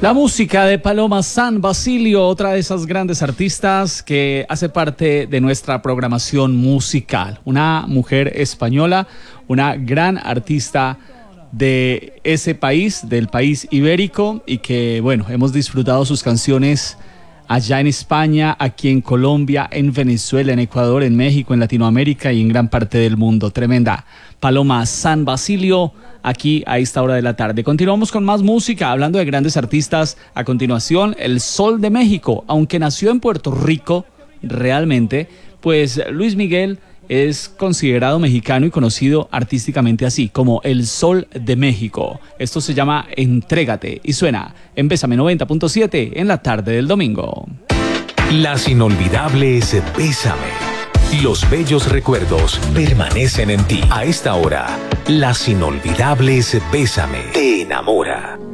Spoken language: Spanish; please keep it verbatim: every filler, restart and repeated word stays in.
La música de Paloma San Basilio, otra de esas grandes artistas que hace parte de nuestra programación musical. Una mujer española, una gran artista de ese país, del país ibérico, y que, bueno, hemos disfrutado sus canciones allá en España, aquí en Colombia, en Venezuela, en Ecuador, en México, en Latinoamérica y en gran parte del mundo. Tremenda Paloma San Basilio, aquí a esta hora de la tarde. Continuamos con más música, hablando de grandes artistas. A continuación, el Sol de México. Aunque nació en Puerto Rico, realmente, pues Luis Miguel es considerado mexicano y conocido artísticamente así, como el Sol de México. Esto se llama Entrégate y suena en Bésame noventa punto siete en la tarde del domingo. Las inolvidables Bésame. Los bellos recuerdos permanecen en ti. A esta hora, las inolvidables Bésame te enamora.